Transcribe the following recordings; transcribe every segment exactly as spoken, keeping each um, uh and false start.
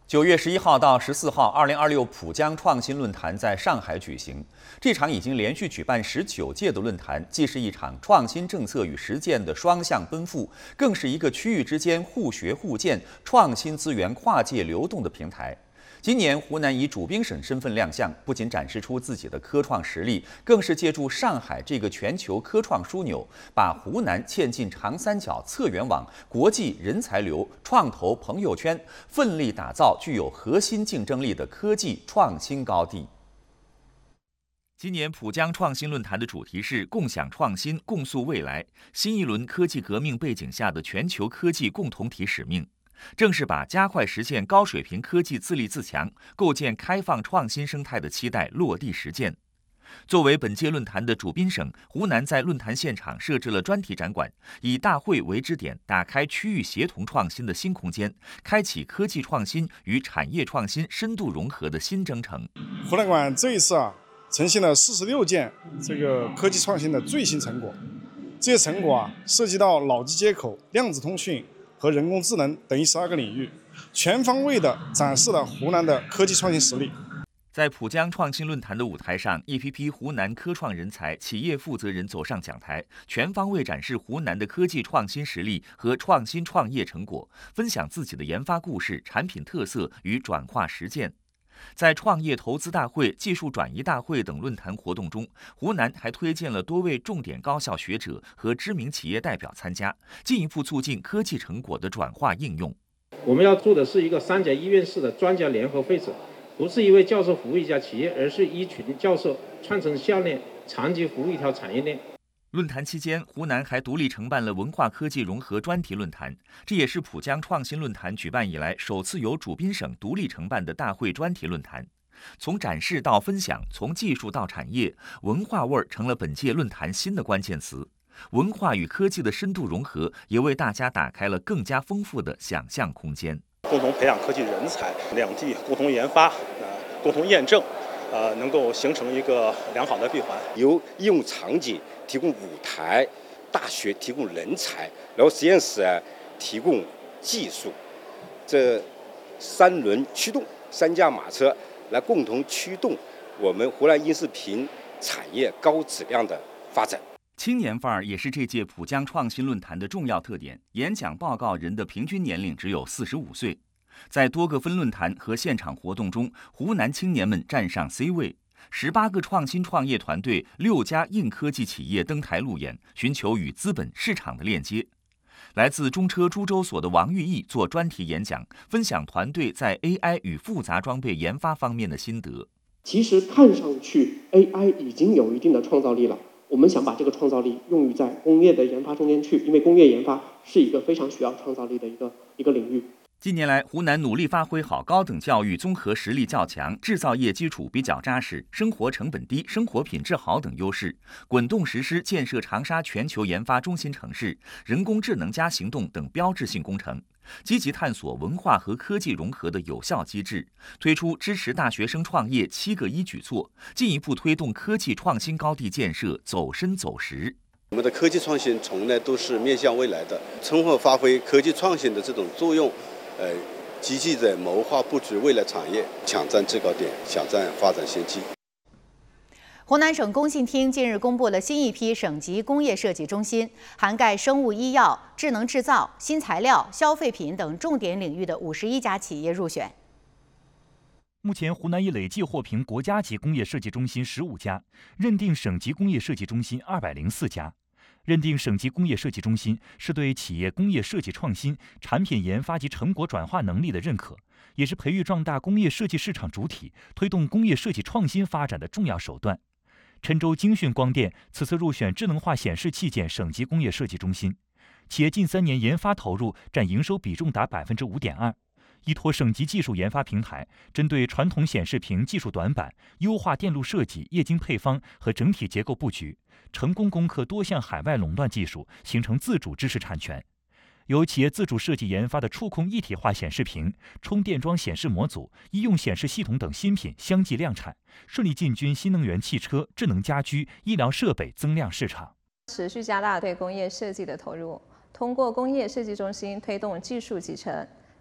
九月十一号到十四号，二零二六浦江创新论坛在上海举行。这场已经连续举办十九届的论坛，既是一场创新政策与实践的双向奔赴，更是一个区域之间互学互鉴、创新资源跨界流动的平台。今年，湖南以主宾省身份亮相，不仅展示出自己的科创实力，更是借助上海这个全球科创枢纽，把湖南嵌进长三角策源网、国际人才流、创投朋友圈，奋力打造具有核心竞争力的科技创新高地。今年浦江创新论坛的主题是“共享创新，共塑未来”，新一轮科技革命背景下的全球科技共同体使命。正是把加快实现高水平科技自立自强、构建开放创新生态的期待落地实践。作为本届论坛的主宾省，湖南在论坛现场设置了专题展馆，以大会为支点，打开区域协同创新的新空间，开启科技创新与产业创新深度融合的新征程。 湖南馆这一次啊，呈现了四十六件这个科技创新的最新成果，这些成果啊，涉及到脑机接口、量子通讯和人工智能等十二个领域，全方位地展示了湖南的科技创新实力。 在浦江创新论坛的舞台上，一批批湖南科创人才、企业负责人走上讲台，全方位展示湖南的科技创新实力和创新创业成果，分享自己的研发故事、产品特色与转化实践。在创业投资大会、技术转移大会等论坛活动中，湖南还推荐了多位重点高校学者和知名企业代表参加，进一步促进科技成果的转化应用。 我们要做的是一个三甲医院式的专家联合会诊，不是一位教授服务一家企业，而是一群教授串成项链，长期服务一条产业链。 论坛期间，湖南还独立承办了文化科技融合专题论坛，这也是浦江创新论坛举办以来首次由主宾省独立承办的大会专题论坛。从展示到分享，从技术到产业，文化味儿成了本届论坛新的关键词。文化与科技的深度融合，也为大家打开了更加丰富的想象空间。 共同培养科技人才，两地共同研发，呃，共同验证。呃，能够形成一个良好的闭环， 由应用场景提供舞台，大学提供人才，然后实验室啊提供技术，这三轮驱动，三驾马车来共同驱动我们湖南音视频产业高质量的发展。 青年范儿也是这届浦江创新论坛的重要特点，演讲报告人的平均年龄只有四十五岁。在多个分论坛和现场活动中，湖南青年们站上 C 位，十八个创新创业团队、六家硬科技企业登台路演，寻求与资本市场的链接。来自中车株洲所的王玉义做专题演讲，分享团队在 A I 与复杂装备研发方面的心得。 其实看上去 A I 已经有一定的创造力了，我们想把这个创造力用于在工业的研发中间去，因为工业研发是一个非常需要创造力的一个一个领域。 近年来，湖南努力发挥好高等教育综合实力较强、制造业基础比较扎实、生活成本低、生活品质好等优势，滚动实施建设长沙全球研发中心城市、人工智能加行动等标志性工程，积极探索文化和科技融合的有效机制，推出支持大学生创业七个一举措，进一步推动科技创新高地建设走深走实。 我们的科技创新从来都是面向未来的，充分发挥科技创新的这种作用。呃，积极地谋划布局未来产业，抢占制高点，抢占发展先机。 湖南省工信厅近日公布了新一批省级工业设计中心，涵盖生物医药、智能制造、新材料、消费品等重点领域的五十一家企业入选。 目前，湖南已累计获评国家级工业设计中心十五家，认定省级工业设计中心二百零四家。认定省级工业设计中心是对企业工业设计创新、产品研发及成果转化能力的认可，也是培育壮大工业设计市场主体、推动工业设计创新发展的重要手段。郴州京讯光电此次入选智能化显示器件省级工业设计中心，企业近三年研发投入占营收比重达百分之五点二。依托省级技术研发平台，针对传统显示屏技术短板，优化电路设计、液晶配方和整体结构布局，成功攻克多项海外垄断技术，形成自主知识产权。由企业自主设计研发的触控一体化显示屏、充电桩显示模组、医用显示系统等新品相继量产，顺利进军新能源汽车、智能家居、医疗设备增量市场。 持续加大对工业设计的投入，通过工业设计中心推动技术集成。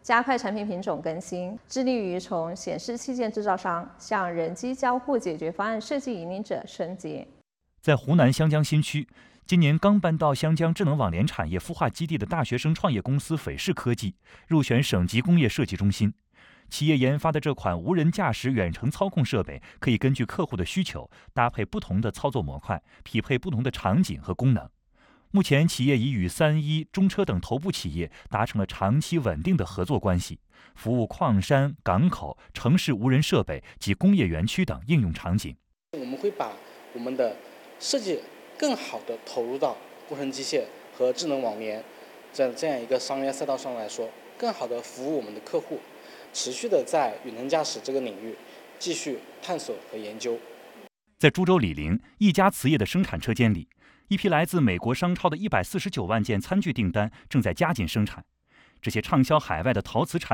加快产品品种更新，致力于从显示器件制造商向人机交互解决方案设计引领者升级。 在湖南湘江新区，今年刚搬到湘江智能网联产业孵化基地的大学生创业公司斐视科技入选省级工业设计中心。企业研发的这款无人驾驶远程操控设备，可以根据客户的需求搭配不同的操作模块，匹配不同的场景和功能。目前，企业已与三一、中车等头部企业达成了长期稳定的合作关系，服务矿山、港口、城市无人设备及工业园区等应用场景。 我们会把我们的设计更好的投入到工程机械和智能网联这这样一个商业赛道上来说，更好的服务我们的客户，持续的在远程驾驶这个领域继续探索和研究。 在株洲醴陵一家瓷业的生产车间里，一批来自美国商超的一百四十九万件餐具订单正在加紧生产。这些畅销海外的陶瓷产